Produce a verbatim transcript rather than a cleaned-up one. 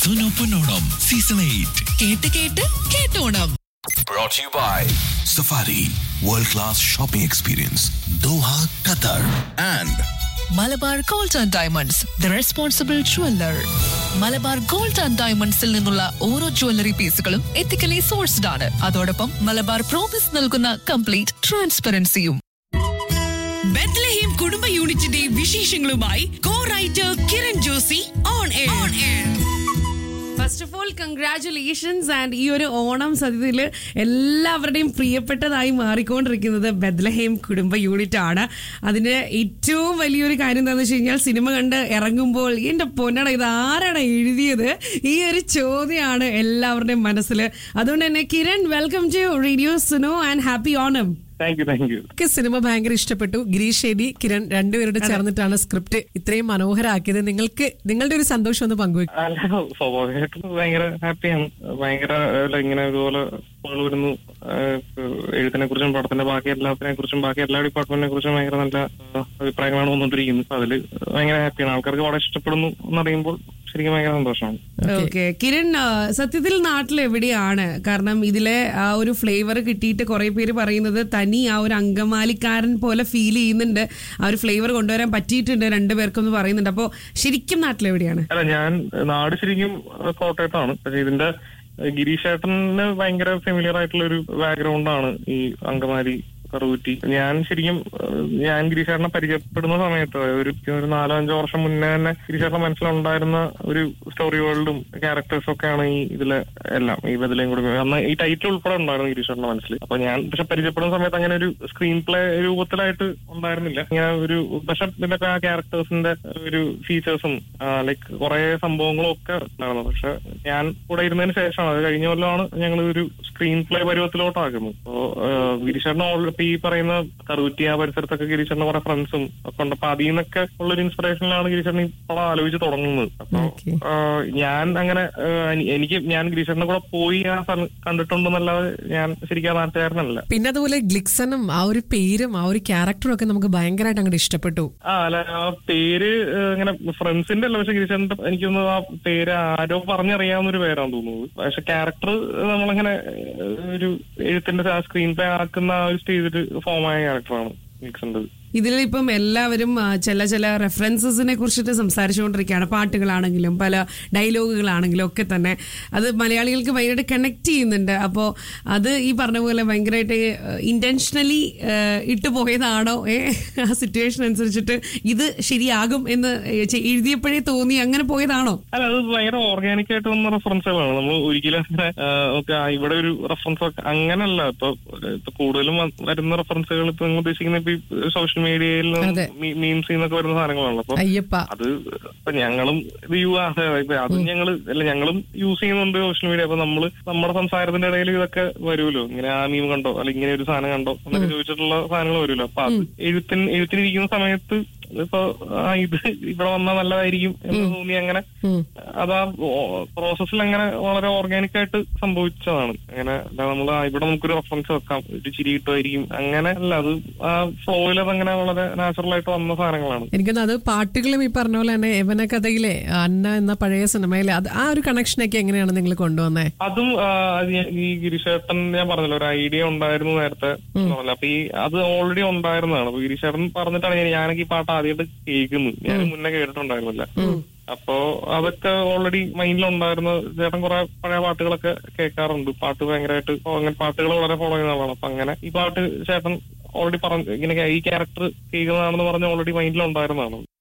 സുനോ പൊന്നോണം season eight. കേട്ട് കേട്ട് കേട്ടോണം. Brought to you by Safari World Class Shopping Experience, Doha, Qatar, and Malabar gold and diamonds, the responsible jeweller. Malabar gold and ഡയമണ്ട്സിൽ നിന്നുള്ള ഓരോ jewellery പീസുകളും ethically sourced ആണ്. അതോടൊപ്പം മലബാർ പ്രോമിസ് നൽകുന്ന കംപ്ലീറ്റ് ട്രാൻസ്പെറൻസിയും. ബെത്ലഹേം കുടുംബ യൂണിറ്റിന്റെ വിശേഷങ്ങളുമായി കോ writer Kiran Josy on air. First of all congratulations. And ഈ ഒരു ഓണം സദ്യയിൽ എല്ലാവരുടെയും പ്രിയപ്പെട്ടതായി മാറിക്കൊണ്ടിരിക്കുന്നത് ബെത്ലഹേം കുടുംബ യൂണിറ്റ് ആണ്. അതിന്റെ ഏറ്റവും വലിയൊരു കാര്യം എന്താണെന്ന് വെച്ച് കഴിഞ്ഞാൽ, സിനിമ കണ്ട് ഇറങ്ങുമ്പോൾ എന്റെ പൊന്നട ഇത് ആരാണ് എഴുതിയത്, ഈ ഒരു ചോദ്യമാണ് എല്ലാവരുടെയും മനസ്സിൽ. അതുകൊണ്ട് തന്നെ Kiran, welcome to radio Suno and happy Onam. Thank you thank you. Cinema ഭയങ്കര ഇഷ്ടപ്പെട്ടു. ഗിരീഷ് ഷെഡി, കിരൺ രണ്ടുപേരുടെ ചേർന്നിട്ടാണ് സ്ക്രിപ്റ്റ് ഇത്രയും മനോഹരമാക്കിയത്. നിങ്ങൾക്ക് നിങ്ങളുടെ ഒരു സന്തോഷം ഒന്ന് പങ്കുവെക്കും. അല്ല, സ്വാഭാവികമായിട്ടും ഭയങ്കര ഹാപ്പിയാണ്. ഭയങ്കര ഇങ്ങനെ ഇതുപോലെ വരുന്നു. എഴുത്തിനെ കുറിച്ചും പടത്തിന്റെ ബാക്കി എല്ലാത്തിനെ കുറിച്ചും ബാക്കി എല്ലാ ഡിപ്പാർട്ട്മെന്റിനെ കുറിച്ചും ഭയങ്കര നല്ല അഭിപ്രായങ്ങളാണ് വന്നുകൊണ്ടിരിക്കുന്നത്. അതിൽ ഭയങ്കര ഹാപ്പിയാണ്. ആൾക്കാർക്ക് വളരെ ഇഷ്ടപ്പെടുന്നു എന്നറിയുമ്പോൾ ശരിക്കും ഭയങ്കര സന്തോഷമാണ്. ഓക്കെ കിരൺ, സത്യത്തിൽ നാട്ടിൽ എവിടെയാണ്? കാരണം ഇതിലെ ആ ഒരു ഫ്ലേവർ കിട്ടിയിട്ട് കുറെ പേര് പറയുന്നത് തനി ആ ഒരു അങ്കമാലിക്കാരൻ പോലെ ഫീൽ ചെയ്യുന്നുണ്ട്, ആ ഒരു ഫ്ലേവർ കൊണ്ടുവരാൻ പറ്റിയിട്ടുണ്ട് രണ്ടുപേർക്കെന്ന് പറയുന്നുണ്ട്. അപ്പൊ ശരിക്കും നാട്ടിൽ എവിടെയാണ്? അല്ല, ഞാൻ നാട് ശരിക്കും കോട്ടയത്താണ്. പക്ഷെ ഇതിന്റെ ഗിരീഷ് ഏട്ടന് ഭയങ്കര ഫെമിലിയർ ആയിട്ടുള്ള ഒരു ബാക്ക്ഗ്രൗണ്ട് ആണ് ഈ അങ്കമാലി കറുകുറ്റി. ഞാൻ ശരിക്കും ഞാൻ ഗിരീഷേട്ടനെ പരിചയപ്പെടുന്ന സമയത്ത് ഒരു ഒരു നാലോ അഞ്ചോ വർഷം മുന്നേ തന്നെ ഗിരീഷേട്ടന്റെ മനസ്സിലുണ്ടായിരുന്ന ഒരു സ്റ്റോറി വേൾഡും ക്യാരക്ടേഴ്സും ഒക്കെയാണ് ഈ ഇതിലെ എല്ലാം. ഈ ബദലേം കൂടെ അന്ന് ഈ ടൈറ്റിൽ ഉൾപ്പെടെ ഉണ്ടായിരുന്നു ഗിരീഷേട്ടന്റെ മനസ്സിൽ. അപ്പൊ ഞാൻ പക്ഷെ പരിചയപ്പെടുന്ന സമയത്ത് അങ്ങനെ ഒരു സ്ക്രീൻ പ്ലേ രൂപത്തിലായിട്ട് ഉണ്ടായിരുന്നില്ല. ഇങ്ങനെ ഒരു പക്ഷെ ഇതിന്റെ ആ ക്യാരക്ടേഴ്സിന്റെ ഒരു ഫീച്ചേഴ്സും ലൈക്ക് കുറെ സംഭവങ്ങളും ഒക്കെ ഉണ്ടായിരുന്നു. പക്ഷെ ഞാൻ കൂടെ ഇരുന്നതിന് ശേഷമാണ്, അത് കഴിഞ്ഞ കൊല്ലമാണ് ഞങ്ങൾ ഒരു സ്ക്രീൻ പ്ലേ പരുവത്തിലോട്ടാക്കുന്നത്. അപ്പോ ഗിരീഷേട്ടൻ ഓൾറെഡി ഈ പറയുന്ന കറുകുറ്റി ആ പരിസരത്തൊക്കെ ഗിരീഷറിന്റെ കുറെ ഫ്രണ്ട്സും ഒക്കെ ഉണ്ട്. അപ്പൊ അതിൽ നിന്നൊക്കെ ഉള്ളൊരു ഇൻസ്പിറേഷനിലാണ് ഗിരീഷറിന് ഈ പടം ആലോചിച്ച് തുടങ്ങുന്നത്. അപ്പൊ ഞാൻ അങ്ങനെ എനിക്ക് ഞാൻ ഗിരീഷറിന്റെ കൂടെ പോയി ആ കണ്ടിട്ടുണ്ടെന്നല്ലാതെ ഞാൻ ശരിക്കും ആ നാട്ടുകാരനല്ല. പിന്നെ അതുപോലെ ഗ്ലിക്സനും ആ ഒരു പേരും ആ ഒരു ക്യാരക്ടറും ഒക്കെ നമുക്ക് ഭയങ്കരമായിട്ട് അങ്ങോട്ട് ഇഷ്ടപ്പെട്ടു. ആ അല്ല, ആ പേര് ഇങ്ങനെ ഫ്രണ്ട്സിന്റെ അല്ല, പക്ഷെ ഗിരീഷറിന്റെ എനിക്കൊന്ന് ആ പേര് ആരോ പറഞ്ഞറിയാവുന്ന ഒരു പേരാന്ന് തോന്നുന്നത്. പക്ഷെ ക്യാരക്ടർ നമ്മളിങ്ങനെ ഒരു എഴുത്തിന്റെ ആ സ്ക്രീൻ പ്ലേ ആക്കുന്ന ആ ഒരു സ്റ്റേജിൽ ഫോമായ ക്യാരക്ടറാണ് ഗ്ലിക്സന്റെ. ഇതിലിപ്പം എല്ലാവരും ചില ചില റെഫറൻസസിനെ കുറിച്ചിട്ട് സംസാരിച്ചുകൊണ്ടിരിക്കുകയാണ്. പാട്ടുകളാണെങ്കിലും പല ഡയലോഗുകളാണെങ്കിലും ഒക്കെ തന്നെ അത് മലയാളികൾക്ക് ഭയങ്കരമായിട്ട് കണക്ട് ചെയ്യുന്നുണ്ട്. അപ്പോൾ അത് ഈ പറഞ്ഞ പോലെ ഭയങ്കരമായിട്ട് ഇന്റൻഷനലി ഇട്ടു പോയതാണോ ആ സിറ്റുവേഷൻ അനുസരിച്ചിട്ട് ഇത് ശരിയാകും എന്ന് എഴുതിയപ്പോഴേ തോന്നി അങ്ങനെ പോയതാണോ? അല്ല, അത് ഭയങ്കര ഓർഗാനിക് ആയിട്ട് വന്ന റെഫറൻസുകളാണ്. നമ്മൾ ഒരിക്കലും അങ്ങനെ ഇവിടെ ഒരു റെഫറൻസ് അങ്ങനല്ല. ഇപ്പൊ കൂടുതലും വരുന്ന റെഫറൻസുകൾ ഇപ്പൊ നിങ്ങൾ ഉദ്ദേശിക്കുന്ന ഇപ്പൊ സോഷ്യൽ മീഡിയയിൽ മീംസ് എന്നൊക്കെ വരുന്ന സാധനങ്ങളാണല്ലോ. അപ്പൊ അത് ഇപ്പൊ ഞങ്ങളും ഇത് യൂ അത് ഞങ്ങള് അല്ല ഞങ്ങളും യൂസ് ചെയ്യുന്നുണ്ട് സോഷ്യൽ മീഡിയ. അപ്പൊ നമ്മള് നമ്മുടെ സംസാരത്തിന്റെ ഇടയിൽ ഇതൊക്കെ വരുമല്ലോ, ഇങ്ങനെ ആ മീം കണ്ടോ അല്ലെങ്കിൽ ഇങ്ങനെ ഒരു സാധനം കണ്ടോ എന്നൊക്കെ ചോദിച്ചിട്ടുള്ള സാധനങ്ങൾ വരുമല്ലോ. അപ്പൊ അത് എഴുത്തിന് എഴുത്തിനിരിക്കുന്ന സമയത്ത് ഇപ്പൊ ഇത് ഇവിടെ വന്നാൽ നല്ലതായിരിക്കും എന്ന് തോന്നി അങ്ങനെ അതാ പ്രോസസ്സിൽ അങ്ങനെ വളരെ ഓർഗാനിക് ആയിട്ട് സംഭവിച്ചതാണ്. അങ്ങനെ നമ്മള് ഇവിടെ നമുക്കൊരു റെഫറൻസ് വെക്കാം, ഒരു ചിരി കിട്ടുമായിരിക്കും, അങ്ങനെ അല്ല, അത് ആ ഫ്ലോയിൽ അതങ്ങനെ വളരെ നാച്ചുറൽ ആയിട്ട് വന്ന സാധനങ്ങളാണ്. എനിക്കൊന്ന് അത് പാട്ടുകളും ഈ പറഞ്ഞ പോലെ തന്നെ യവന കഥയിലെ അന്ന എന്ന പഴയ സിനിമയിലെ അത് ആ ഒരു കണക്ഷനൊക്കെ എങ്ങനെയാണ് നിങ്ങൾ കൊണ്ടുവന്നേ? അതും ഈ ഗിരീഷേട്ടൻ ഞാൻ പറഞ്ഞല്ലോ ഒരു ഐഡിയ ഉണ്ടായിരുന്നു നേരത്തെ പറഞ്ഞല്ലോ. അപ്പൊ ഈ അത് ഓൾറെഡി ഉണ്ടായിരുന്നതാണ്. അപ്പൊ ഗിരീഷേട്ടൻ പറഞ്ഞിട്ടാണ് ഞാനൊക്കെ ഈ പാട്ട് ആദ്യമായിട്ട് കേൾക്കുന്നത്. ഞാൻ മുന്നേ കേട്ടിട്ടുണ്ടായിരുന്നില്ല. അപ്പോ അതൊക്കെ ഓൾറെഡി മൈൻഡിലുണ്ടായിരുന്നു. ചേട്ടൻ കുറെ പഴയ പാട്ടുകളൊക്കെ കേൾക്കാറുണ്ട്. പാട്ട് ഭയങ്കരമായിട്ട് അങ്ങനെ പാട്ടുകൾ വളരെ ഫോളോ ചെയ്യുന്ന ആളാണ്. അപ്പൊ അങ്ങനെ ഈ പാട്ട് ചേട്ടൻ ഓൾറെഡി പറഞ്ഞു ഇങ്ങനെ ഈ ക്യാരക്ടർ കേൾക്കുന്നതാണെന്ന് പറഞ്ഞ് ഓൾറെഡി മൈൻഡിലുണ്ടായിരുന്നതാണ്.